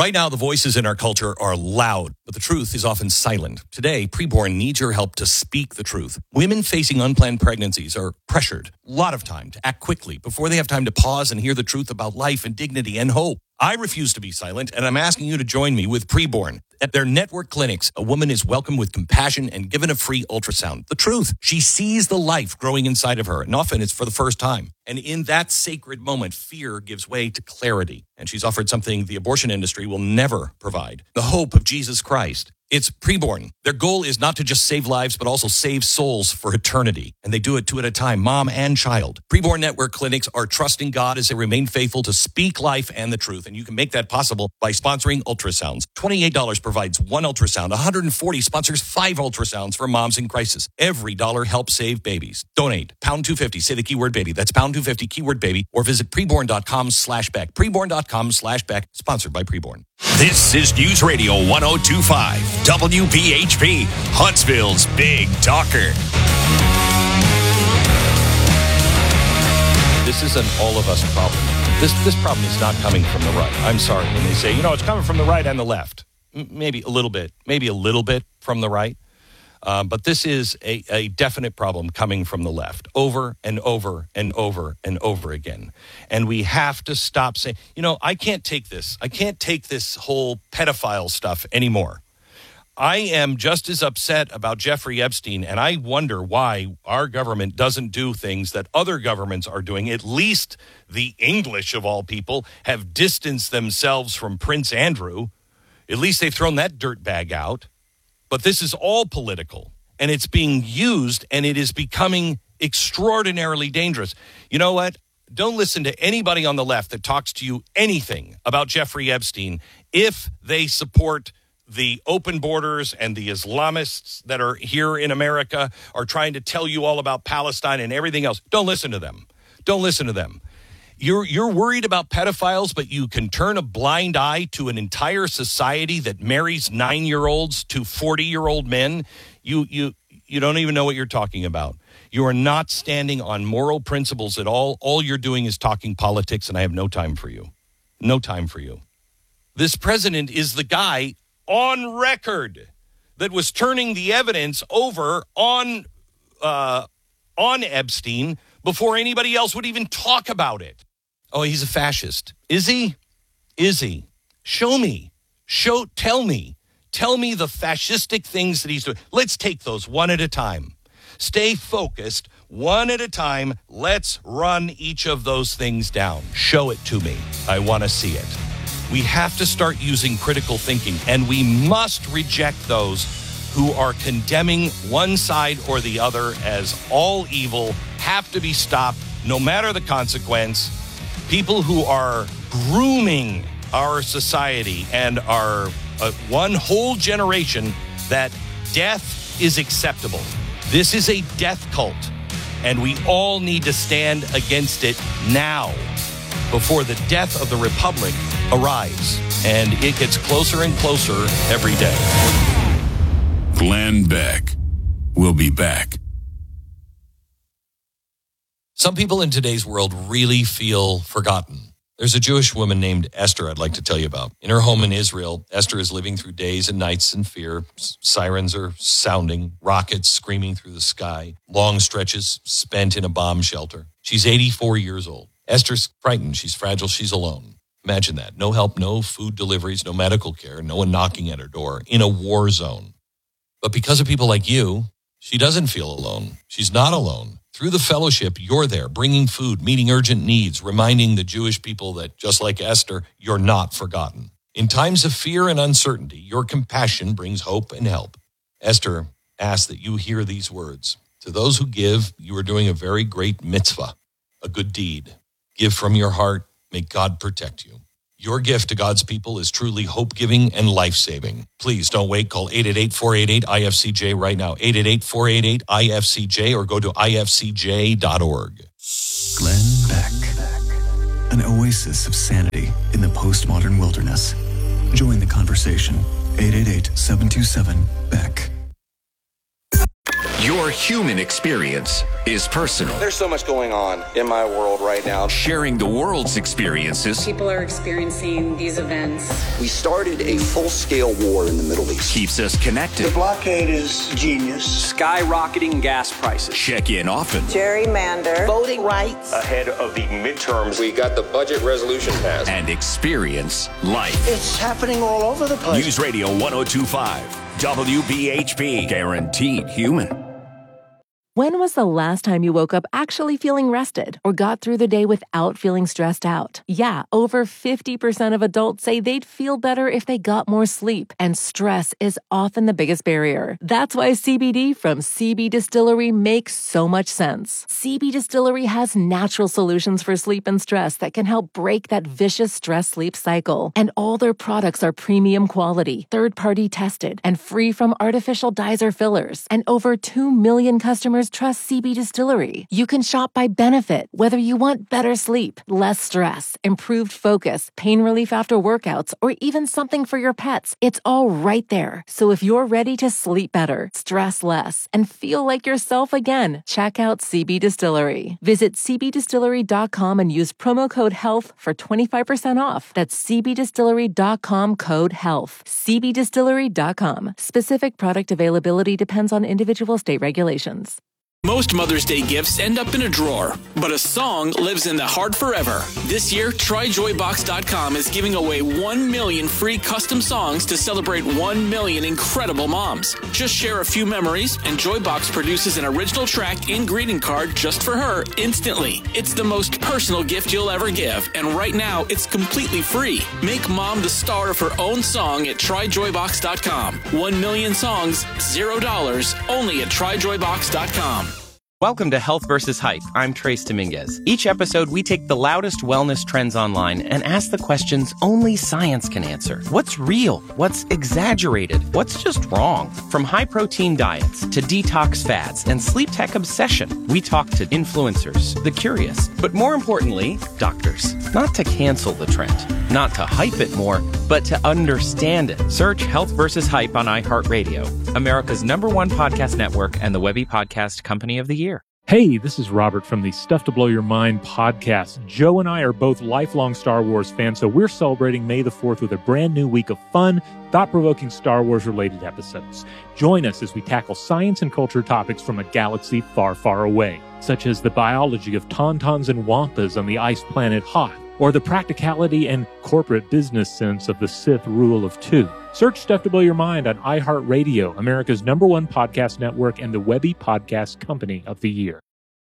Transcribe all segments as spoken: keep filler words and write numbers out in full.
Right now, the voices in our culture are loud, but the truth is often silent. Today, Preborn needs your help to speak the truth. Women facing unplanned pregnancies are pressured a lot of time to act quickly before they have time to pause and hear the truth about life and dignity and hope. I refuse to be silent, and I'm asking you to join me with Preborn. At their network clinics, a woman is welcomed with compassion and given a free ultrasound. The truth, she sees the life growing inside of her, and often it's for the first time. And in that sacred moment, fear gives way to clarity. And she's offered something the abortion industry will never provide, the hope of Jesus Christ. It's Preborn. Their goal is not to just save lives, but also save souls for eternity. And they do it two at a time, mom and child. Preborn Network clinics are trusting God as they remain faithful to speak life and the truth. And you can make that possible by sponsoring ultrasounds. twenty-eight dollars provides one ultrasound. one hundred forty dollars sponsors five ultrasounds for moms in crisis. Every dollar helps save babies. Donate. Pound two fifty. Say the keyword baby. That's pound two fifty, keyword baby. Or visit preborn.com slash Beck. Preborn.com slash Beck. Sponsored by Preborn. This is News Radio one oh two point five, W B H P, Huntsville's Big Talker. This is an all of us problem. This this problem is not coming from the right. I'm sorry when they say, you know, it's coming from the right and the left. M- maybe a little bit, maybe a little bit from the right. Uh, but this is a, a definite problem coming from the left over and over and over and over again. And we have to stop saying, you know, I can't take this. I can't take this whole pedophile stuff anymore. I am just as upset about Jeffrey Epstein, and I wonder why our government doesn't do things that other governments are doing. At least the English, of all people, have distanced themselves from Prince Andrew. At least they've thrown that dirtbag out. But this is all political, and it's being used, and it is becoming extraordinarily dangerous. You know what? Don't listen to anybody on the left that talks to you anything about Jeffrey Epstein if they support the open borders and the Islamists that are here in America are trying to tell you all about Palestine and everything else. Don't listen to them. Don't listen to them. You're you're worried about pedophiles, but you can turn a blind eye to an entire society that marries nine-year-olds to forty-year-old men. You you you don't even know what you're talking about. You are not standing on moral principles at all. All you're doing is talking politics, and I have no time for you. No time for you. This president is the guy on record that was turning the evidence over on uh, on Epstein before anybody else would even talk about it. Oh, he's a fascist. Is he? Is he? Show me. Show, tell me. Tell me the fascistic things that he's doing. Let's take those one at a time. Stay focused, one at a time. Let's run each of those things down. Show it to me. I want to see it. We have to start using critical thinking, and we must reject those who are condemning one side or the other as all evil, have to be stopped, no matter the consequence. People who are grooming our society and our uh, one whole generation that death is acceptable. This is a death cult, and we all need to stand against it now before the death of the republic arrives, and it gets closer and closer every day. Glenn Beck will be back. Some people in today's world really feel forgotten. There's a Jewish woman named Esther I'd like to tell you about. In her home in Israel, Esther is living through days and nights in fear. Sirens are sounding, rockets screaming through the sky, long stretches spent in a bomb shelter. She's eighty-four years old. Esther's frightened. She's fragile. She's alone. Imagine that. No help, no food deliveries, no medical care, no one knocking at her door in a war zone. But because of people like you, she doesn't feel alone. She's not alone. Through the fellowship, you're there, bringing food, meeting urgent needs, reminding the Jewish people that, just like Esther, you're not forgotten. In times of fear and uncertainty, your compassion brings hope and help. Esther asks that you hear these words. To those who give, you are doing a very great mitzvah, a good deed. Give from your heart. May God protect you. Your gift to God's people is truly hope-giving and life-saving. Please don't wait. Call eight eight eight, four eight eight, I F C J right now. eight eight eight, four eight eight, I F C J or go to I F C J dot org. Glenn Beck, an oasis of sanity in the postmodern wilderness. Join the conversation. eight eight eight, seven two seven, B E C K. Your human experience is personal. There's so much going on in my world right now. Sharing the world's experiences. People are experiencing these events. We started a full-scale war in the Middle East. Keeps us connected. The blockade is genius. Skyrocketing gas prices. Check in often. Gerrymander. Voting rights. Ahead of the midterms. We got the budget resolution passed. And experience life. It's happening all over the place. News Radio one oh two point five. W B H P. Guaranteed human. When was the last time you woke up actually feeling rested or got through the day without feeling stressed out? Yeah, over fifty percent of adults say they'd feel better if they got more sleep, and stress is often the biggest barrier. That's why C B D from C B Distillery makes so much sense. C B Distillery has natural solutions for sleep and stress that can help break that vicious stress-sleep cycle. And all their products are premium quality, third-party tested, and free from artificial dyes or fillers. And over two million customers trust C B Distillery. You can shop by benefit, whether you want better sleep, less stress, improved focus, pain relief after workouts, or even something for your pets. It's all right there. So if you're ready to sleep better, stress less, and feel like yourself again, check out C B Distillery. Visit c b distillery dot com and use promo code HEALTH for twenty-five percent off. That's c b distillery dot com code HEALTH. c b distillery dot com. Specific product availability depends on individual state regulations. Most Mother's Day gifts end up in a drawer, but a song lives in the heart forever. This year, try joy box dot com is giving away one million free custom songs to celebrate one million incredible moms. Just share a few memories, and Joybox produces an original track and greeting card just for her instantly. It's the most personal gift you'll ever give, and right now, it's completely free. Make mom the star of her own song at try joy box dot com. One million songs, zero dollars, only at try joy box dot com. Welcome to Health versus Hype. I'm Trace Dominguez. Each episode, we take the loudest wellness trends online and ask the questions only science can answer. What's real? What's exaggerated? What's just wrong? From high-protein diets to detox fads and sleep tech obsession, we talk to influencers, the curious, but more importantly, doctors. Not to cancel the trend, not to hype it more, but to understand it. Search Health versus Hype on iHeartRadio, America's number one podcast network and the Webby Podcast Company of the Year. Hey, this is Robert from the Stuff to Blow Your Mind podcast. Joe and I are both lifelong Star Wars fans, so we're celebrating May the fourth with a brand new week of fun, thought-provoking Star Wars-related episodes. Join us as we tackle science and culture topics from a galaxy far, far away, such as the biology of tauntauns and wampas on the ice planet Hoth, or the practicality and corporate business sense of the Sith rule of two. Search Stuff to Blow Your Mind on iHeartRadio, America's number one podcast network and the Webby Podcast Company of the Year.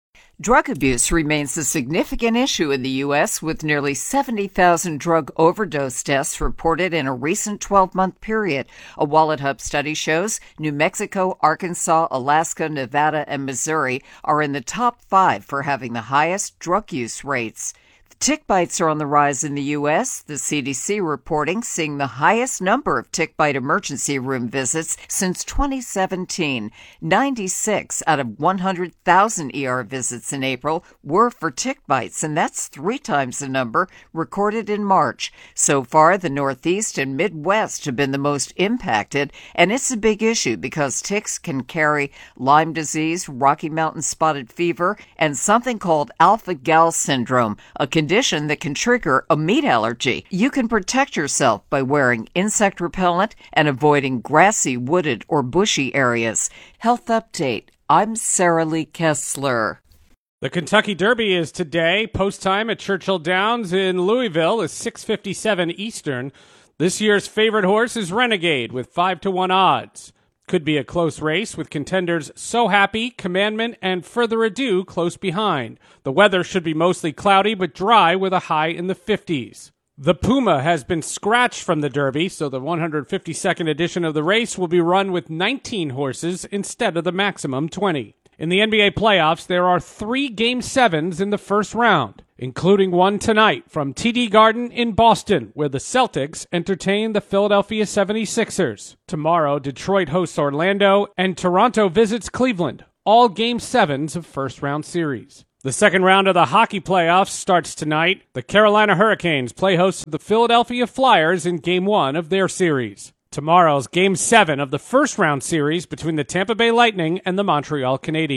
Drug abuse remains a significant issue in the U S, with nearly seventy thousand drug overdose deaths reported in a recent twelve-month period. A Wallet Hub study shows New Mexico, Arkansas, Alaska, Nevada, and Missouri are in the top five for having the highest drug use rates. Tick bites are on the rise in the U S, the C D C reporting seeing the highest number of tick bite emergency room visits since twenty seventeen. ninety-six out of one hundred thousand E R visits in April were for tick bites, and that's three times the number recorded in March. So far, the Northeast and Midwest have been the most impacted, and it's a big issue because ticks can carry Lyme disease, Rocky Mountain spotted fever, and something called alpha-gal syndrome, a condition condition that can trigger a meat allergy. You can protect yourself by wearing insect repellent and avoiding grassy, wooded, or bushy areas. Health Update. I'm Sarah Lee Kessler. The Kentucky Derby is today. Post time at Churchill Downs in Louisville is six fifty-seven Eastern. This year's favorite horse is Renegade with five to one odds. Could be a close race with contenders So Happy, Commandment, and Further Ado close behind. The weather should be mostly cloudy but dry with a high in the fifties. The Puma has been scratched from the Derby, so the one hundred fifty-second edition of the race will be run with nineteen horses instead of the maximum twenty. In the N B A playoffs, there are three Game sevens in the first round, including one tonight from T D Garden in Boston, where the Celtics entertain the Philadelphia seventy-sixers. Tomorrow, Detroit hosts Orlando, and Toronto visits Cleveland, all Game sevens of first-round series. The second round of the hockey playoffs starts tonight. The Carolina Hurricanes play host to the Philadelphia Flyers in Game one of their series. Tomorrow's Game seven of the first-round series between the Tampa Bay Lightning and the Montreal Canadiens.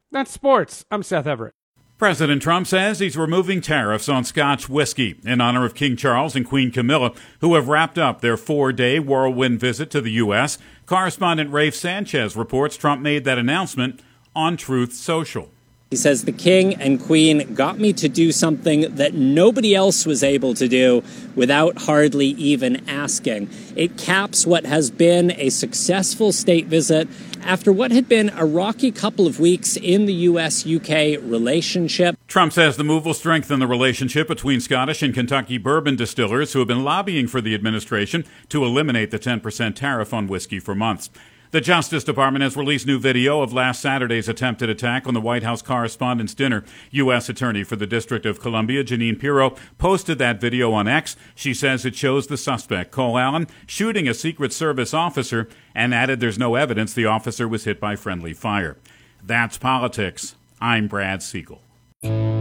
That's sports. I'm Seth Everett. President Trump says he's removing tariffs on Scotch whiskey in honor of King Charles and Queen Camilla, who have wrapped up their four-day whirlwind visit to the U S. Correspondent Rafe Sanchez reports Trump made that announcement on Truth Social. He says the king and queen got me to do something that nobody else was able to do without hardly even asking. It caps what has been a successful state visit after what had been a rocky couple of weeks in the U S U K relationship. Trump says the move will strengthen the relationship between Scottish and Kentucky bourbon distillers who have been lobbying for the administration to eliminate the ten percent tariff on whiskey for months. The Justice Department has released new video of last Saturday's attempted attack on the White House Correspondents' Dinner. U S. Attorney for the District of Columbia, Jeanine Pirro, posted that video on X. She says it shows the suspect, Cole Allen, shooting a Secret Service officer, and added there's no evidence the officer was hit by friendly fire. That's politics. I'm Brad Siegel.